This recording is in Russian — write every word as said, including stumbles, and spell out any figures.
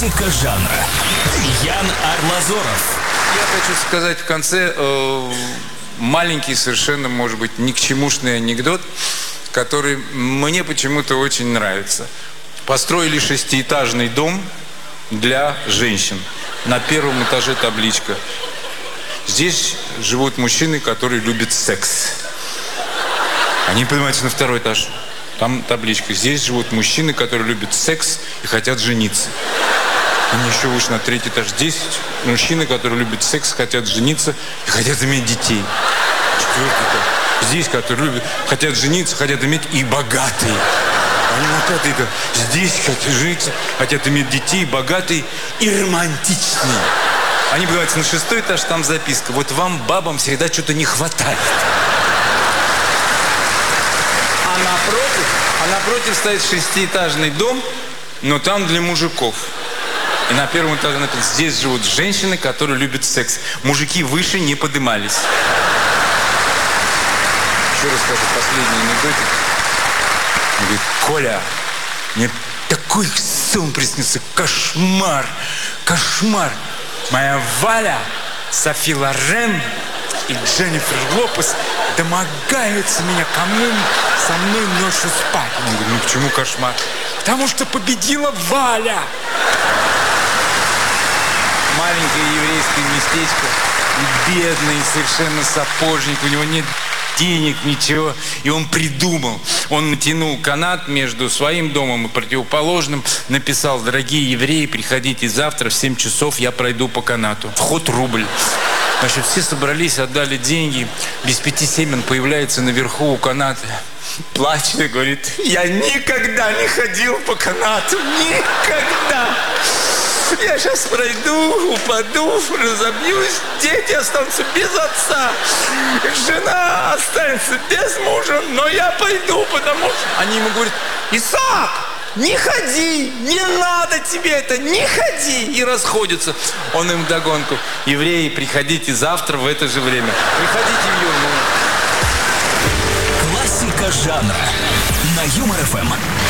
Классика жанра. Ян Арлазоров. Я хочу сказать в конце э, маленький, совершенно, может быть, ни к чемушный анекдот, который мне почему-то очень нравится. Построили шестиэтажный дом для женщин. На первом этаже табличка: здесь живут мужчины, которые любят секс. Они поднимаются на второй этаж. Там табличка: здесь живут мужчины, которые любят секс и хотят жениться. Они еще выше на третий этаж. Здесь мужчины, которые любят секс, хотят жениться и хотят иметь детей. Четвертый этаж. Здесь, которые любят, хотят жениться, хотят иметь и богатые. Они на пятый этаж. Здесь хотят жениться, хотят иметь детей, богатые и романтичные. Они поднимаются на шестой этаж, там записка: вот вам, бабам, всегда что-то не хватает. А напротив, а напротив стоит шестиэтажный дом, но там для мужиков. И на первом этаже написано: здесь живут женщины, которые любят секс. Мужики выше не подымались. Еще раз скажу последний анекдотик. Он говорит: Коля, мне такой сон приснился, кошмар, кошмар. Моя Валя, Софи Лорен и Дженнифер Лопес домогаются меня, кому со мной ночью спать. Он говорит: ну почему кошмар? Потому что победила Валя. Маленькое еврейское местечко, бедный совершенно сапожник, у него нет денег, ничего. И он придумал, он натянул канат между своим домом и противоположным, написал: дорогие евреи, приходите завтра в семь часов, я пройду по канату. Вход рубль. Значит, все собрались, отдали деньги. Без пяти семь он появляется наверху у каната. Плачет и говорит: я никогда не ходил по канату. Никогда. Я сейчас пройду, упаду, разобьюсь, дети останутся без отца, жена останется без мужа, но я пойду, потому что... Они ему говорят: Исаак, не ходи, не надо тебе это, не ходи. И расходятся. Он им вдогонку: евреи, приходите завтра в это же время. Приходите в Юмор. Классика жанра на Юмор ФМ.